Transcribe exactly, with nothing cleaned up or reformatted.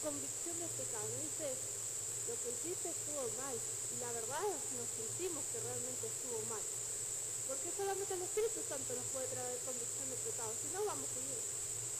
convicción de pecado. Dice, lo que hiciste estuvo mal. Y la verdad nos sentimos que realmente estuvo mal. Porque solamente el Espíritu Santo nos puede traer convicción de pecado. Si no, vamos a seguir.